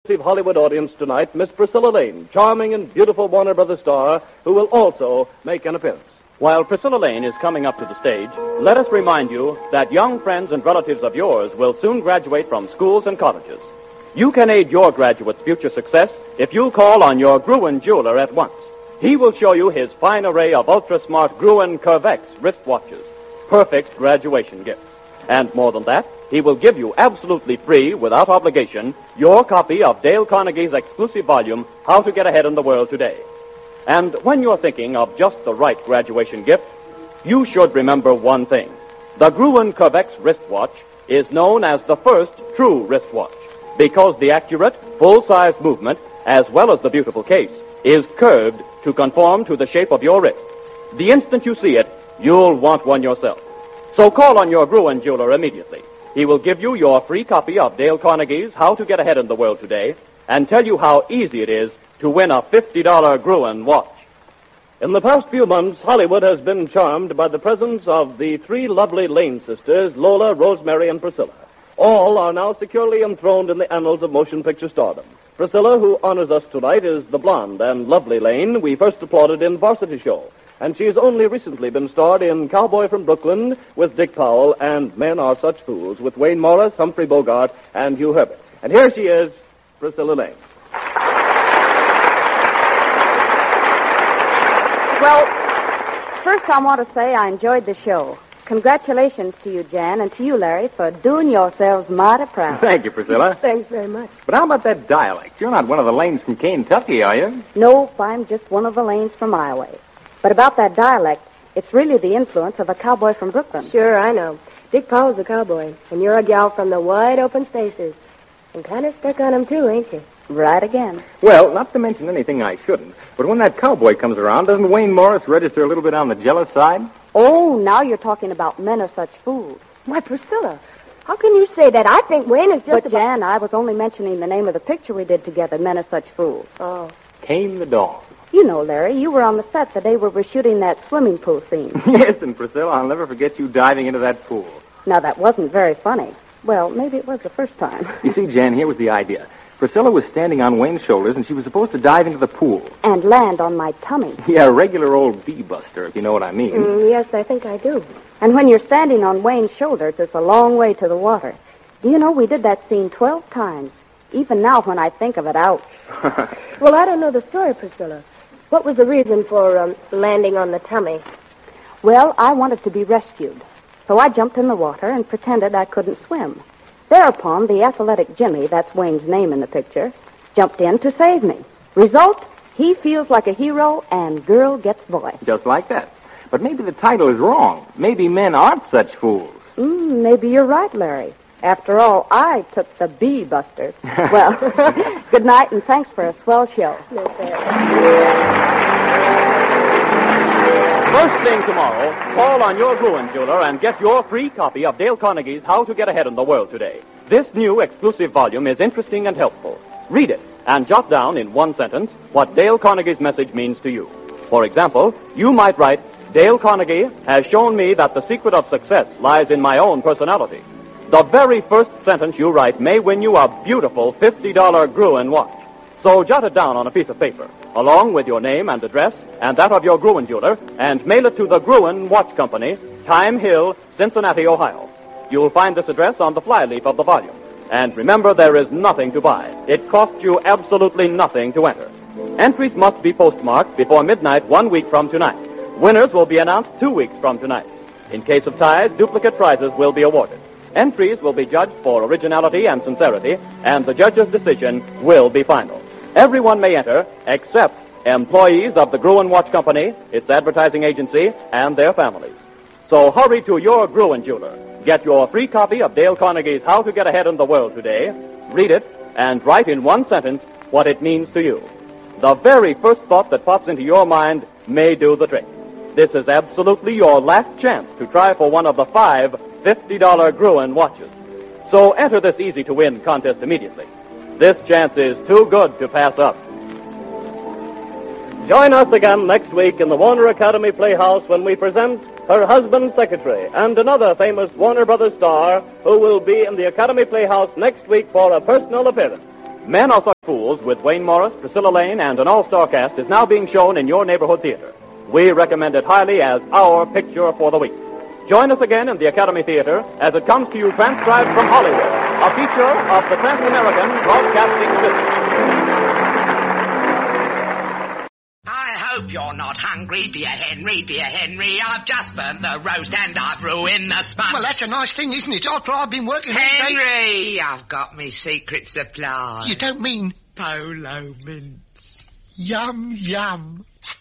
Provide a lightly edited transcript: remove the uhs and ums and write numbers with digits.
Hollywood audience tonight, Miss Priscilla Lane, charming and beautiful Warner Brothers star, who will also make an appearance. While Priscilla Lane is coming up to the stage, let us remind you that young friends and relatives of yours will soon graduate from schools and colleges. You can aid your graduate's future success if you call on your Gruen jeweler at once. He will show you his fine array of ultra-smart Gruen Curvex wristwatches, perfect graduation gifts. And more than that, he will give you absolutely free, without obligation, your copy of Dale Carnegie's exclusive volume, How to Get Ahead in the World Today. And when you're thinking of just the right graduation gift, you should remember one thing. The Gruen Curvex wristwatch is known as the first true wristwatch, because the accurate, full-size movement, as well as the beautiful case, is curved to conform to the shape of your wrist. The instant you see it, you'll want one yourself. So call on your Gruen jeweler immediately. He will give you your free copy of Dale Carnegie's How to Get Ahead in the World Today and tell you how easy it is to win a $50 Gruen watch. In the past few months, Hollywood has been charmed by the presence of the three lovely Lane sisters, Lola, Rosemary, and Priscilla. All are now securely enthroned in the annals of motion picture stardom. Priscilla, who honors us tonight, is the blonde and lovely Lane we first applauded in Varsity Show. And she has only recently been starred in Cowboy from Brooklyn with Dick Powell and Men Are Such Fools with Wayne Morris, Humphrey Bogart, and Hugh Herbert. And here she is, Priscilla Lane. Well, first I want to say I enjoyed the show. Congratulations to you, Jan, and to you, Larry, for doing yourselves mighty proud. Thank you, Priscilla. Thanks very much. But how about that dialect? You're not one of the Lanes from Kentucky, are you? Nope, I'm just one of the Lanes from Iowa. But about that dialect, it's really the influence of a cowboy from Brooklyn. Sure, I know. Dick Powell's a cowboy, and you're a gal from the wide open spaces. And kind of stuck on him, too, ain't you? Right again. Well, not to mention anything I shouldn't, but when that cowboy comes around, doesn't Wayne Morris register a little bit on the jealous side? Oh, now you're talking about Men Are Such Fools. Why, Priscilla, how can you say that? I think Wayne is just But, Jan, I was only mentioning the name of the picture we did together, Men Are Such Fools. Oh. Came the dawn. You know, Larry, you were on the set the day we were shooting that swimming pool scene. Yes, and Priscilla, I'll never forget you diving into that pool. Now, that wasn't very funny. Well, maybe it was the first time. You see, Jan, here was the idea. Priscilla was standing on Wayne's shoulders, and she was supposed to dive into the pool. And land on my tummy. Yeah, a regular old bee-buster, if you know what I mean. Yes, I think I do. And when you're standing on Wayne's shoulders, it's a long way to the water. Do you know we did that scene 12 times? Even now, when I think of it, ouch. Well, I don't know the story, Priscilla. What was the reason for landing on the tummy? Well, I wanted to be rescued. So I jumped in the water and pretended I couldn't swim. Thereupon, the athletic Jimmy, that's Wayne's name in the picture, jumped in to save me. Result, he feels like a hero and girl gets boy. Just like that. But maybe the title is wrong. Maybe Men Aren't Such Fools. Maybe you're right, Larry. After all, I took the bee busters. Well, good night and thanks for a swell show. First thing tomorrow, call on your Gruen jeweler and get your free copy of Dale Carnegie's How to Get Ahead in the World Today. This new exclusive volume is interesting and helpful. Read it and jot down in one sentence what Dale Carnegie's message means to you. For example, you might write, Dale Carnegie has shown me that the secret of success lies in my own personality. The very first sentence you write may win you a beautiful $50 Gruen watch. So jot it down on a piece of paper, along with your name and address and that of your Gruen jeweler, and mail it to the Gruen Watch Company, Time Hill, Cincinnati, Ohio. You'll find this address on the flyleaf of the volume. And remember, there is nothing to buy. It costs you absolutely nothing to enter. Entries must be postmarked before midnight 1 week from tonight. Winners will be announced 2 weeks from tonight. In case of ties, duplicate prizes will be awarded. Entries will be judged for originality and sincerity, and the judge's decision will be final. Everyone may enter, except employees of the Gruen Watch Company, its advertising agency, and their families. So hurry to your Gruen jeweler. Get your free copy of Dale Carnegie's How to Get Ahead in the World Today. Read it, and write in one sentence what it means to you. The very first thought that pops into your mind may do the trick. This is absolutely your last chance to try for one of the 5 $50 Gruen watches. So enter this easy-to-win contest immediately. This chance is too good to pass up. Join us again next week in the Warner Academy Playhouse when we present Her Husband's Secretary and another famous Warner Brothers star who will be in the Academy Playhouse next week for a personal appearance. Men Are Such Fools with Wayne Morris, Priscilla Lane, and an all-star cast is now being shown in your neighborhood theater. We recommend it highly as our picture for the week. Join us again in the Academy Theater as it comes to you transcribed from Hollywood, a feature of the Trans-American Broadcasting System. I hope you're not hungry, dear Henry, dear Henry. I've just burnt the roast and I've ruined the sponge. Well, that's a nice thing, isn't it? After I've been working all day... Henry, I've got me secret supply. You don't mean... Polo mints. Yum, yum.